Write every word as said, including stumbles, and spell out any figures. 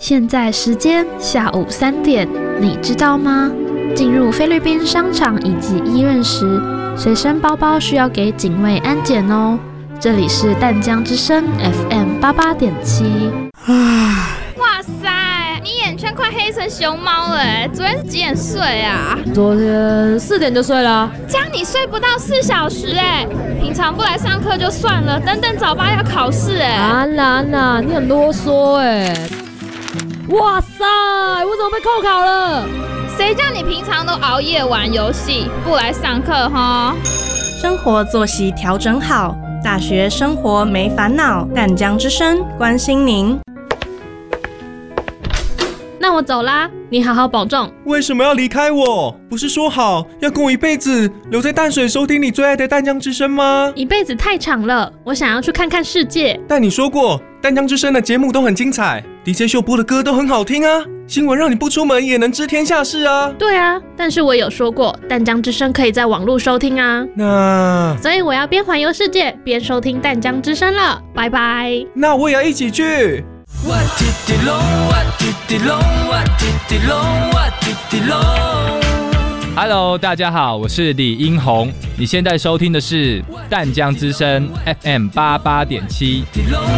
现在时间下午三点，你知道吗？进入菲律宾商场以及医院时，随身包包需要给警卫安检哦。这里是淡江之声 F M 八八点七。 哇塞，你眼圈快黑成熊猫了哎！昨天几点睡啊？ 昨天四点就睡了。 这样你睡不到四小时哎！平常不来上课就算了，等等早八要考试哎！ 安娜安娜，你很啰嗦哎！哇塞，我怎么被扣考了？ 谁叫你平常都熬夜玩游戏，不来上课哈？ 生活作息调整好，大学生活没烦恼。淡江之声关心您。 那我走啦，你好好保重。 为什么要离开我？不是说好要跟我一辈子留在淡水收听你最爱的淡江之声吗？ 一辈子太长了，我想要去看看世界。 但你说过淡江之声的节目都很精彩， D J 秀播的歌都很好听啊，新闻让你不出门也能知天下事啊。 对啊，但是我有说过淡江之声可以在网络收听啊。 那所以我要边环游世界边收听淡江之声了，拜拜。 那我也要一起去。 Hello， 大家好，我是李英宏，你现在收听的是淡江之声 F M 八八点七。